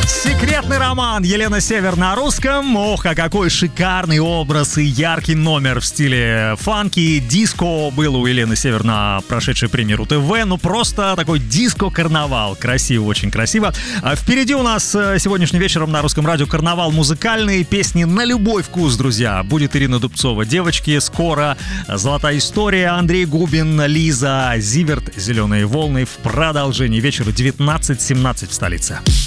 Секретный роман. Елена Север на русском. Ох, а какой шикарный образ и яркий номер в стиле фанки. Диско был у Елены Север на прошедшей премьере ТВ. Ну, просто такой диско-карнавал. Красиво, очень красиво. А впереди у нас сегодняшним вечером на Русском радио карнавал музыкальный. Песни на любой вкус, друзья. Будет Ирина Дубцова. Девочки, скоро. Золотая история. Андрей Губин, Лиза Зиверт. Зеленые волны в продолжении вечера 19:17 в столице.